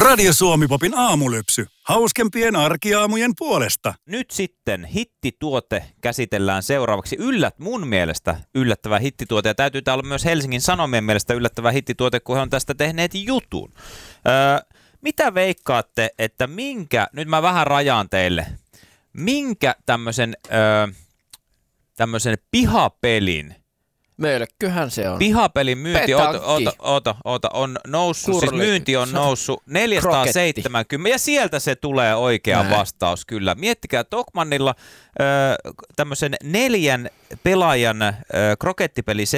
Radio Suomi-popin aamulypsy. Hauskempien arkiaamujen puolesta. Nyt sitten hittituote käsitellään seuraavaksi. Mun mielestä yllättävä hittituote. Ja täytyy olla myös Helsingin Sanomien mielestä yllättävä hittituote, kun he on tästä tehneet jutun. Mitä veikkaatte, että nyt mä vähän rajaan teille, minkä tämmöisen pihapelin, Mölkkyhän se on. Pihapelin myynti on noussut, siis myynti on noussut 470 ja sieltä se tulee oikea vastaus kyllä. Miettikää Tokmannilla tämmöisen 4 pelaajan krokettipeli